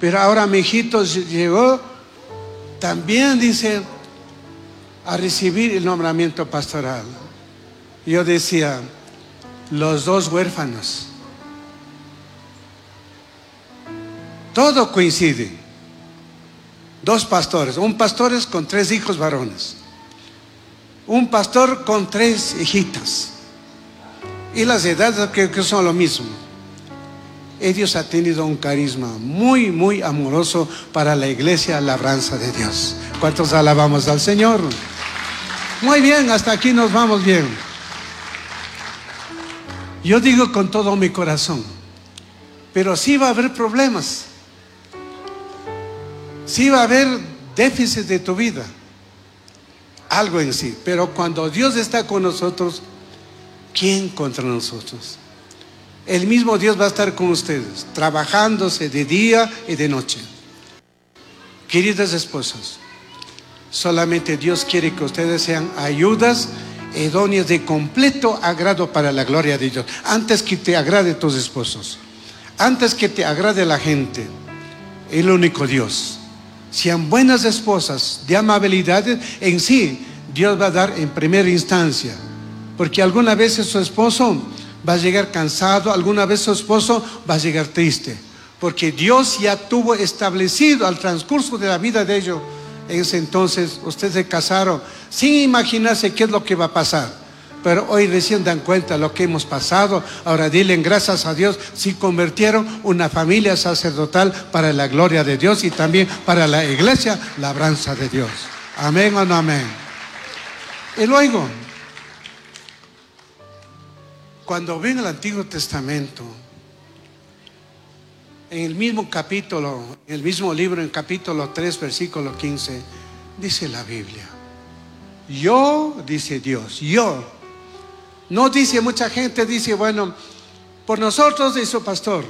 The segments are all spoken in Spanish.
Pero ahora mi hijito llegó también, dice, a recibir el nombramiento pastoral. Yo decía, los dos huérfanos. Todo coincide. Dos pastores, un pastor con 3 hijos varones, un pastor con 3 hijitas, y las edades que son lo mismo. Ellos han tenido un carisma muy, muy amoroso para la iglesia Labranza de Dios. ¿Cuántos alabamos al Señor? Muy bien, hasta aquí nos vamos bien. Yo digo con todo mi corazón, pero sí va a haber problemas. Sí va a haber déficit de tu vida, algo en sí. Pero cuando Dios está con nosotros, ¿quién contra nosotros? El mismo Dios va a estar con ustedes, trabajándose de día y de noche. Queridas esposas, solamente Dios quiere que ustedes sean ayudas idóneas de completo agrado para la gloria de Dios. Antes que te agrade tus esposos, antes que te agrade la gente, el único Dios. Sean buenas esposas de amabilidad en sí, Dios va a dar en primera instancia. Porque alguna vez su esposo va a llegar cansado, alguna vez su esposo va a llegar triste. Porque Dios ya tuvo establecido al transcurso de la vida de ellos. En ese entonces ustedes se casaron sin imaginarse qué es lo que va a pasar. Pero hoy recién dan cuenta lo que hemos pasado. Ahora dilen gracias a Dios si convirtieron una familia sacerdotal para la gloria de Dios y también para la iglesia Labranza de Dios. Amén o no amén. Y luego, cuando ven el Antiguo Testamento, en el mismo capítulo, en el mismo libro, en capítulo 3, versículo 15, dice la Biblia, yo, dice Dios, yo. No dice mucha gente, dice, bueno, por nosotros, dice su pastor.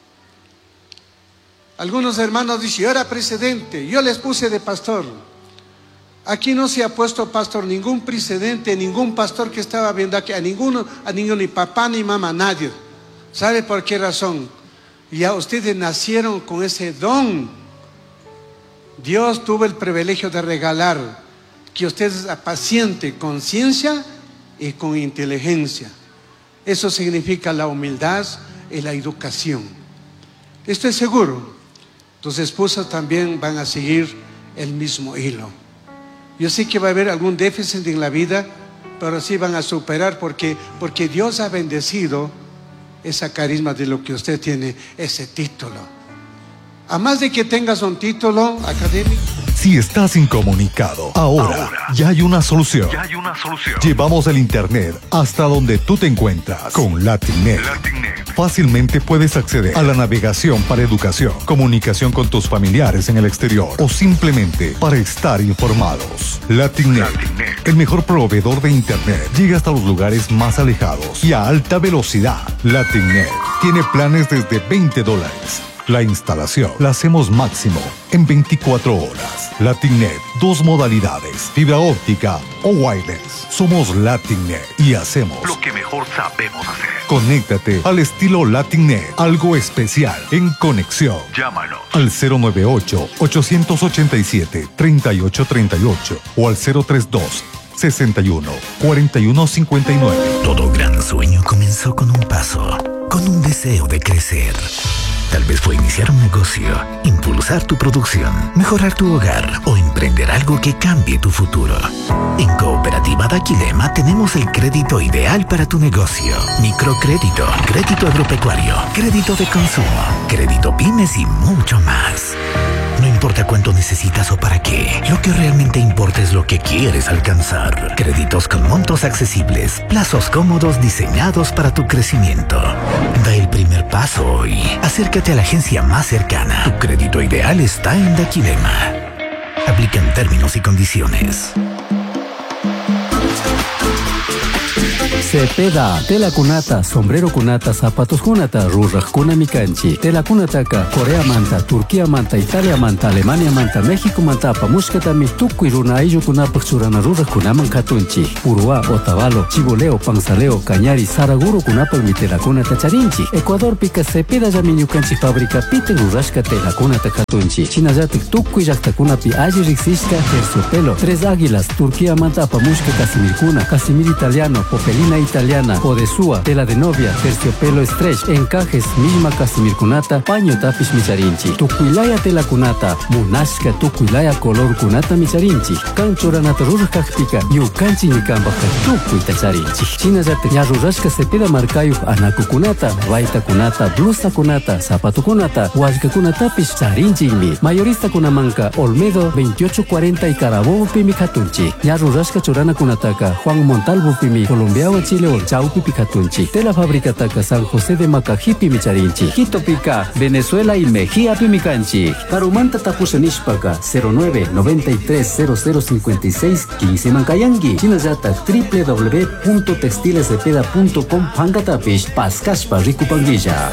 Algunos hermanos dicen, yo era presidente, yo les puse de pastor. Aquí no se ha puesto pastor ningún presidente, ningún pastor que estaba viendo aquí, a ninguno, ni papá ni mamá, nadie. ¿Sabe por qué razón? Ya ustedes nacieron con ese don. Dios tuvo el privilegio de regalar que ustedes apacenten con ciencia y con inteligencia. Eso significa la humildad y la educación. Estoy seguro, tus esposas también van a seguir el mismo hilo. Yo sé que va a haber algún déficit en la vida, pero sí van a superar porque Dios ha bendecido esa carisma de lo que usted tiene, ese título. A más de que tengas un título académico. Si estás incomunicado, ahora ya hay una solución. Llevamos el internet hasta donde tú te encuentras con LatinNet. Fácilmente puedes acceder a la navegación para educación, comunicación con tus familiares en el exterior o simplemente para estar informados. LatinNet, el mejor proveedor de internet, llega hasta los lugares más alejados y a alta velocidad. LatinNet tiene planes desde $20. La instalación la hacemos máximo en 24 horas. LatinNet, 2 modalidades, fibra óptica o wireless. Somos LatinNet y hacemos lo que mejor sabemos hacer. Conéctate al estilo LatinNet, algo especial en conexión. Llámanos al 098-887-3838 o al 032-61-4159. Todo gran sueño comenzó con un paso, con un deseo de crecer. Tal vez fue iniciar un negocio, impulsar tu producción, mejorar tu hogar o emprender algo que cambie tu futuro. En Cooperativa Daquilema tenemos el crédito ideal para tu negocio. Microcrédito, crédito agropecuario, crédito de consumo, crédito pymes y mucho más. No importa cuánto necesitas o para qué, lo que realmente importa es lo que quieres alcanzar. Créditos con montos accesibles, plazos cómodos diseñados para tu crecimiento. Da el primer paso hoy. Acércate a la agencia más cercana. Tu crédito ideal está en Daquilema. Aplican términos y condiciones. Cepeda, tela kunata, sombrero kunata, zapatos kunata, ruraj kunami kanchi. Tela kunataka, Corea manta, Turquía manta, Italia manta, Alemania manta, México manta, pamushkatami, tukui runa ayllu kunapak churana ruraj kunaman katunchi. Urua, Otavalo, Chiboleo, Panzaleo, Cañari, Saraguro kunapak mi tela kunata charinchi. Ecuador pika Cepeda yamiñu kanchi fábrica piten rurashka tela kunata katunchi. Chinayatik tukui llaqtakunapi alli riksishka terciopelo, Tres Águilas, Turquía manta, pamushka Casimir kuna, Casimir italiano, Popelina italiana, Odesúa, tela de novia, terciopelo stretch, encajes, misma Casimir kunata, paño tapis micharinchi. Tukuilaya tela kunata, munashka tukuilaya color kunata micharinchi. Kanchoranata rurajkakpika, yukanchi nikambaka tukui tacharinchi. Chinayate ña rurashka Cepeda markayuj anaku kunata, raita kunata, blusa kunata, zapato kunata, wallka kunatapis charinchimi. Mayorista kunamanka, Olmedo 2840 y Carabobo pimi katunchi. Ña rurashka chorana kunataka, Juan Montalvo pimi, Colombiawa Chile o Chaupi Picatunchi. Tela fábrica taca San José de Macajipi Micharinchi. Quito Pica, Venezuela y Mejía Pimicanchi. Carumanta Tapusenishpaka 09 93 0056 15 Mancayangi. Chinayata www.textilescepeda.com Pangatapish Pascashpa Ricupanguilla.